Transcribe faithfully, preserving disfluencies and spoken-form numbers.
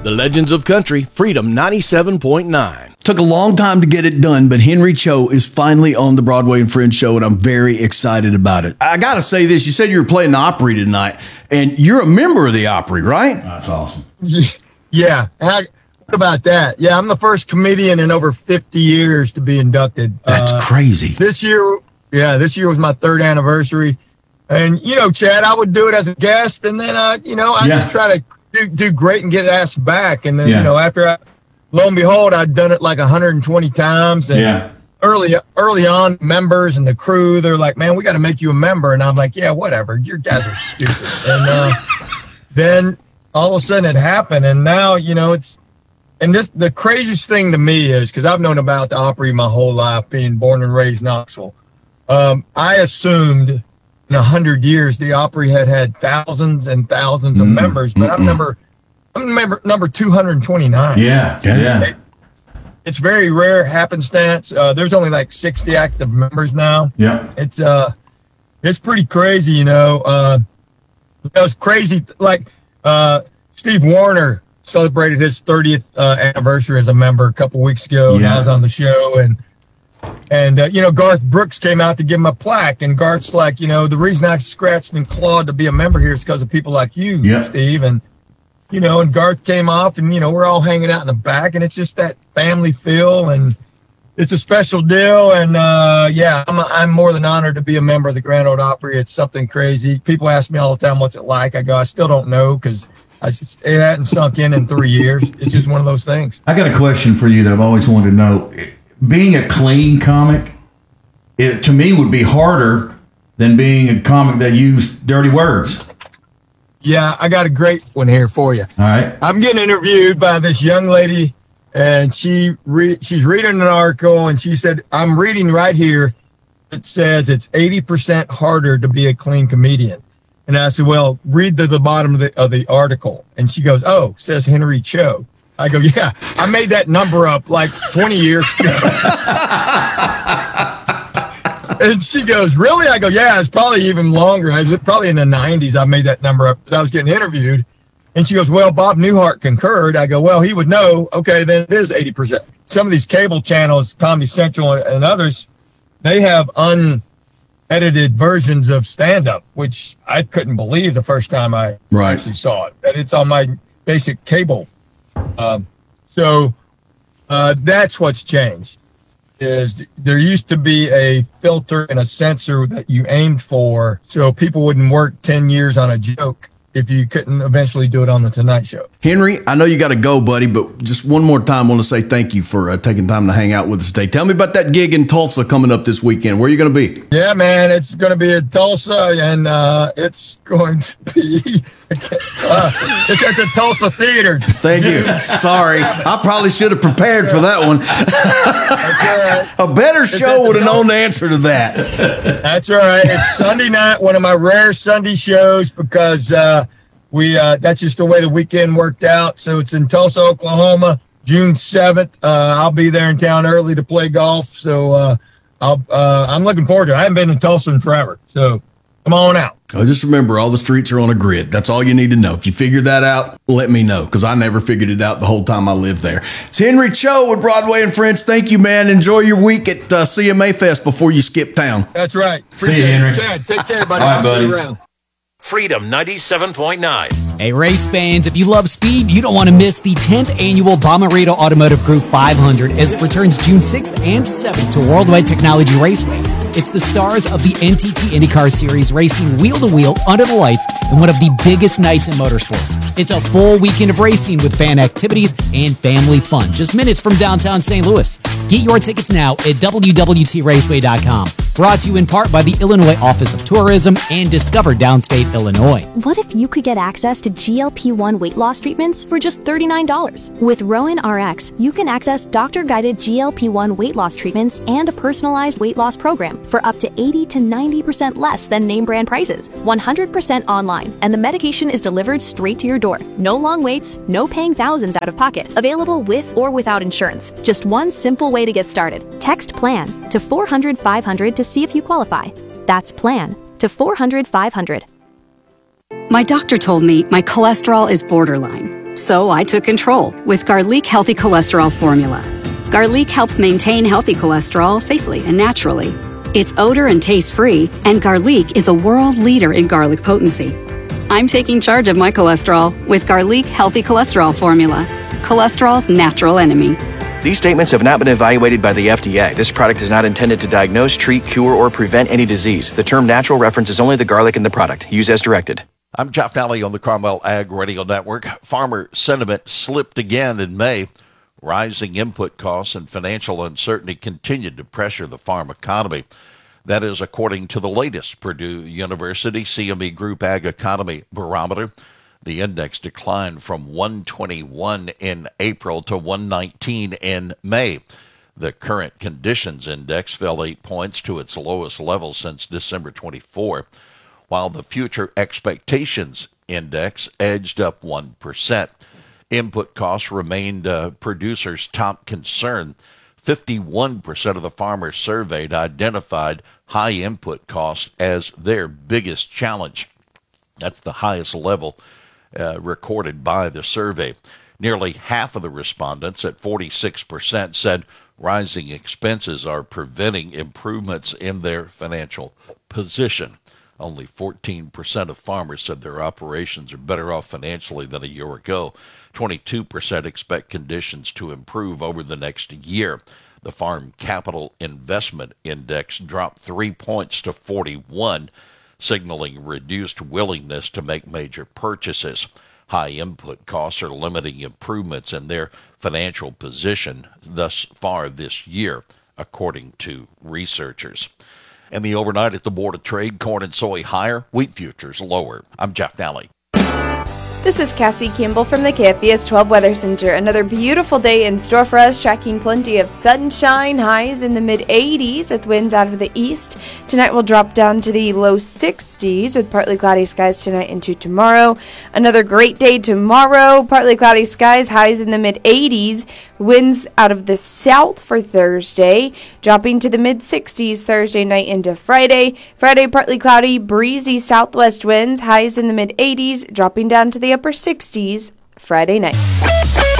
The Legends of Country, Freedom ninety-seven point nine. Took a long time to get it done, but Henry Cho is finally on the Broadway and Friends show, and I'm very excited about it. I got to say this. You said you were playing the Opry tonight, and you're a member of the Opry, right? That's awesome. Yeah. How, what about that? Yeah, I'm the first comedian in over fifty years to be inducted. That's uh, crazy. This year, yeah, this year was my third anniversary. And, you know, Chad, I would do it as a guest, and then, uh, you know, I yeah. just try to do, do great and get asked back. And then, yeah. you know, after I, lo and behold, I'd done it like one hundred twenty times. And yeah. early, early on, members and the crew, they're like, man, we got to make you a member. And I'm like, yeah, whatever. Your guys are stupid. And uh, then all of a sudden it happened. And now, you know, it's, and this, the craziest thing to me is, because I've known about the Opry my whole life, being born and raised in Knoxville. Um, I assumed in a hundred years, the Opry had had thousands and thousands of mm, members, but mm-mm. I'm number, I'm member number two hundred twenty-nine. Yeah, yeah. It, it's very rare happenstance. Uh, there's only like sixty active members now. Yeah, it's uh, it's pretty crazy, you know. Uh, it was crazy. Like uh, Steve Wariner celebrated his thirtieth uh, anniversary as a member a couple weeks ago, yeah. and I was on the show and. And, uh, you know, Garth Brooks came out to give him a plaque. And Garth's like, you know, the reason I scratched and clawed to be a member here is because of people like you, yeah. Steve. And, you know, and Garth came off and, you know, we're all hanging out in the back. And it's just that family feel. And it's a special deal. And, uh, yeah, I'm, I'm more than honored to be a member of the Grand Ole Opry. It's something crazy. People ask me all the time, what's it like? I go, I still don't know because I just, it hadn't sunk in in three years. It's just one of those things. I got a question for you that I've always wanted to know. Being a clean comic, it to me would be harder than being a comic that used dirty words. Yeah, I got a great one here for you. All right. I'm getting interviewed by this young lady, and she re- she's reading an article, and she said, I'm reading right here. It says it's eighty percent harder to be a clean comedian. And I said, well, read the, the bottom of the, of the article. And she goes, oh, says Henry Cho. I go, yeah, I made that number up like twenty years ago. And she goes, really? I go, yeah, it's probably even longer. I was probably in the nineties. I made that number up because I was getting interviewed. And she goes, well, Bob Newhart concurred. I go, well, he would know. Okay, then it is eighty percent. Some of these cable channels, Comedy Central and others, they have unedited versions of stand-up, which I couldn't believe the first time I right. actually saw it. That it's on my basic cable. Um, so uh, that's what's changed. Is there used to be a filter and a censor that you aimed for, so people wouldn't work ten years on a joke if you couldn't eventually do it on the Tonight Show. Henry, I know you got to go, buddy, but just one more time, I want to say thank you for uh, taking time to hang out with us today. Tell me about that gig in Tulsa coming up this weekend. Where are you going to be? Yeah, man, it's going to be in Tulsa, and uh, it's going to be uh, it's at the Tulsa Theater. Thank you. Sorry, I probably should have prepared for that one. That's all right. A better show would have known the answer to that. That's all right. It's Sunday night, one of my rare Sunday shows because uh, we uh, that's just the way the weekend worked out. So it's in Tulsa, Oklahoma, June seventh. Uh, I'll be there in town early to play golf. So uh, I'll, uh, I'm looking forward to it. I haven't been in Tulsa in forever. So come on out. Oh, just remember, all the streets are on a grid. That's all you need to know. If you figure that out, let me know, because I never figured it out the whole time I lived there. It's Henry Cho with Broadway and Friends. Thank you, man. Enjoy your week at uh, C M A Fest before you skip town. That's right. Appreciate See you, Henry. Chad, take care, buddy. All right, I'll buddy. see you around. Freedom ninety-seven point nine. Hey, race fans, if you love speed, you don't want to miss the tenth annual Bomarito Automotive Group five hundred as it returns June sixth and seventh to Worldwide Technology Raceway. It's the stars of the N T T IndyCar Series racing wheel-to-wheel under the lights in one of the biggest nights in motorsports. It's a full weekend of racing with fan activities and family fun, just minutes from downtown Saint Louis. Get your tickets now at w w t raceway dot com. Brought to you in part by the Illinois Office of Tourism and Discover Downstate Illinois. What if you could get access to G L P one weight loss treatments for just thirty-nine dollars? With Rowan R X, you can access doctor-guided G L P one weight loss treatments and a personalized weight loss program for up to eighty to ninety percent less than name brand prices. one hundred percent online, and the medication is delivered straight to your door. No long waits, no paying thousands out of pocket. Available with or without insurance. Just one simple way to get started. Text PLAN to four hundred five hundred to see if you qualify. That's PLAN to four hundred five hundred. My doctor told me my cholesterol is borderline. So I took control with Garlic Healthy Cholesterol Formula. Garlic helps maintain healthy cholesterol safely and naturally. It's odor and taste free, and Garlic is a world leader in garlic potency. I'm taking charge of my cholesterol with Garlic Healthy Cholesterol Formula, cholesterol's natural enemy. These statements have not been evaluated by the F D A. This product is not intended to diagnose, treat, cure, or prevent any disease. The term natural references only the garlic in the product. Use as directed. I'm Jeff Nally on the Cromwell Ag Radio Network. Farmer sentiment slipped again in May. Rising input costs and financial uncertainty continued to pressure the farm economy. That is according to the latest Purdue University C M E Group Ag Economy Barometer. The index declined from one twenty-one in April to one nineteen in May. The current conditions index fell eight points to its lowest level since December twenty-fourth, while the future expectations index edged up one percent. Input costs remained uh, producers' top concern. fifty-one percent of the farmers surveyed identified high input costs as their biggest challenge. That's the highest level uh, recorded by the survey. Nearly half of the respondents, at forty-six percent, said rising expenses are preventing improvements in their financial position. Only fourteen percent of farmers said their operations are better off financially than a year ago. twenty-two percent expect conditions to improve over the next year. The Farm Capital Investment Index dropped three points to forty-one, signaling reduced willingness to make major purchases. High input costs are limiting improvements in their financial position thus far this year, according to researchers. And the overnight at the Board of Trade, corn and soy higher, wheat futures lower. I'm Jeff Nally. This is Cassie Kimball from the K F B S twelve Weather Center. Another beautiful day in store for us, tracking plenty of sunshine, highs in the mid eighties with winds out of the east. Tonight will drop down to the low sixties with partly cloudy skies tonight into tomorrow. Another great day tomorrow, partly cloudy skies, highs in the mid eighties. Winds out of the south for Thursday, dropping to the mid sixties Thursday night into Friday. Friday, partly cloudy, breezy southwest winds, highs in the mid eighties, dropping down to the upper sixties Friday night.